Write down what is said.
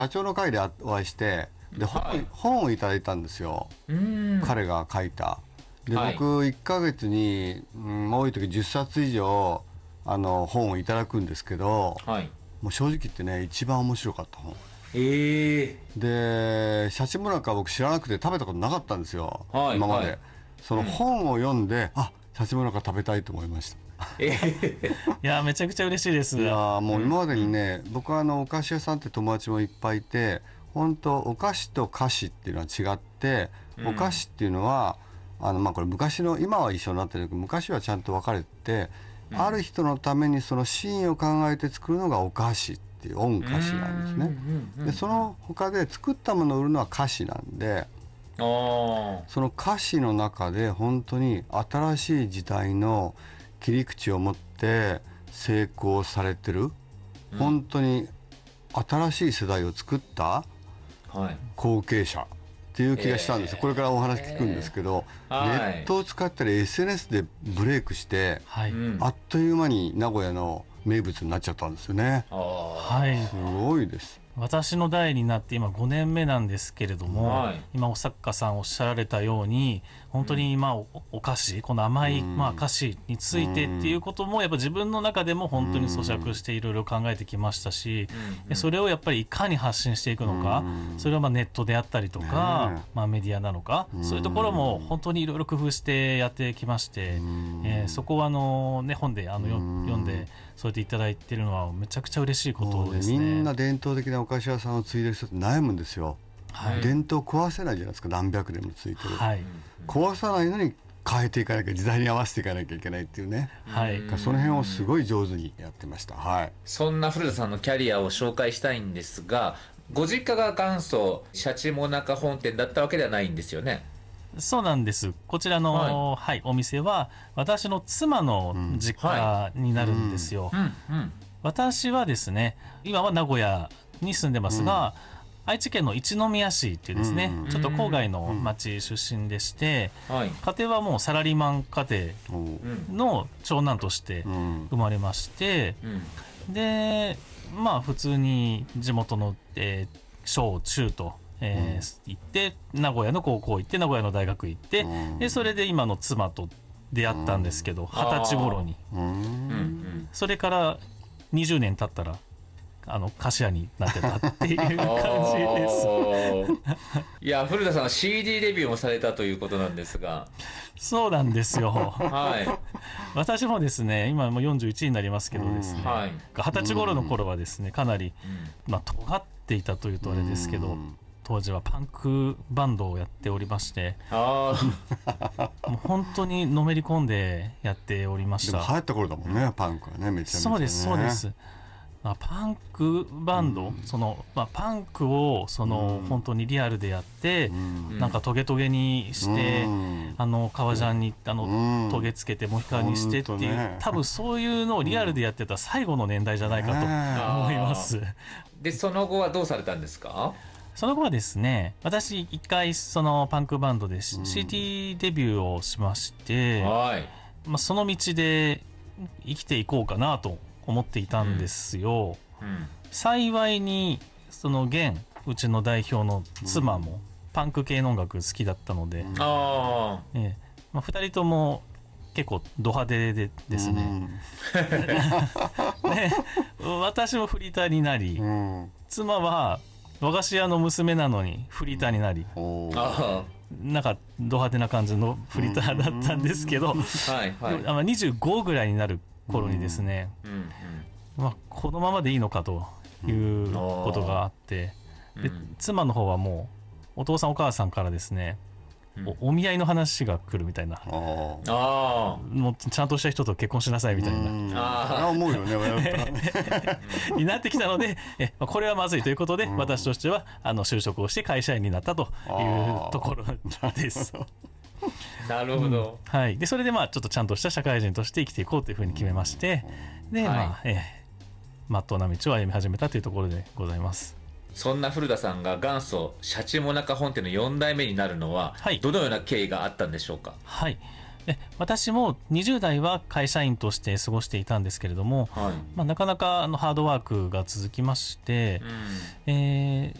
社長の会でお会いして、で、本をいただいたんですよ。彼が書いた。で、僕1ヶ月に、多い時10冊以上本をいただくんですけど、もう正直言ってね、一番面白かった本。で、シャチモナカ僕知らなくて食べたことなかったんですよ、今まで。その本を読んで、シャチモナカ食べたいと思いました。 いや、めちゃくちゃ嬉しいです。 いや、もう今までにね、僕はお菓子屋さんって友達もいっぱいいて、本当お菓子と菓子っていうのは違って、お菓子っていうのはこれ昔の、今は一緒になってるけど、昔はちゃんと分かれて、ある人のためにその真意を考えて作るのがお菓子っていう恩菓子なんですね。でその他で作ったものを売るのは菓子なんで、その菓子の中で本当に新しい時代の切り口を持って成功されてる、本当に新しい世代を作った後継者っていう気がしたんです。これからお話聞くんですけど、ネットを使ったり SNS でブレイクして、あっという間に名古屋の名物になっちゃったんですよね。すごいです。 私の代になって今5年目なんですけれども、今お作家さんおっしゃられたように、本当にお菓子、この甘い菓子についてっていうこともやっぱ自分の中でも本当に咀嚼していろいろ考えてきましたし、それをやっぱりいかに発信していくのか、それはネットであったりとか、メディアなのか、そういうところも本当にいろいろ工夫してやってきまして、そこは本で読んでそうやっていただいているのはめちゃくちゃ嬉しいことですね。 みんな伝統的なお菓子屋さんを継いでる人って悩むんですよ。伝統壊せないじゃないですか、何百年もついてる。壊さないのに変えていかなきゃ、時代に合わせていかなきゃいけないっていうね。その辺をすごい上手にやってました。 そんな古田さんのキャリアを紹介したいんですが、ご実家が元祖シャチモナカ本店だったわけではないんですよね。 そうなんです。こちらの、お店は私の妻の実家になるんですよ。私はですね、今は名古屋に住んでますが、愛知県の一宮市っていうですね、ちょっと郊外の町出身でして、家庭はもうサラリーマン家庭の長男として生まれまして、で、普通に地元の、小中と行って名古屋の高校行って名古屋の大学行って、でそれで今の妻と出会ったんですけど、20歳頃に、それから20年経ったら菓子屋になってたっていう感じです。 いや、古田さんは CD デビューもされたということなんですが。 そうなんですよ。私もですね、今もう41になりますけどですね、20歳頃の頃はですね、かなり尖っていたというとあれですけど、当時はパンクバンドをやっておりまして、もう本当にのめり込んでやっておりました。 でも流行った頃だもんね、パンクはね、めちゃめちゃね。 そうです、そうです。パンクバンド、パンクを本当にリアルでやって、なんかトゲトゲにして、革ジャンにトゲつけてモヒカンにしてっていう、多分そういうのをリアルでやってた最後の年代じゃないかと思います。 で、その後はどうされたんですか？ その後はですね、私一回パンクバンドで CD デビューをしまして、その道で生きていこうかなと思っていたんですよ。幸いにうちの代表の妻もパンク系の音楽好きだったので、2人とも結構ド派手でですね、私もフリーターになり、妻は和菓子屋の娘なのにフリーターになり、なんかド派手な感じのフリーターだったんですけど、25ぐらいになる頃にですね、このままでいいのかということがあって、で妻の方はもうお父さんお母さんからですね、お見合いの話が来るみたいな、もうちゃんとした人と結婚しなさいみたいな、 思うよねになってきたので、これはまずいということで、私としては就職をして会社員になったというところです。 なるほど。 でそれでちょっとちゃんとした社会人として生きていこうというふうに決めまして、でまっとうな道を歩み始めたというところでございます。 そんな古田さんが元祖シャチモナカ本店の4代目になるのは、どのような経緯があったんでしょうか？ 私も20代は会社員として過ごしていたんですけれども、なかなかハードワークが続きまして、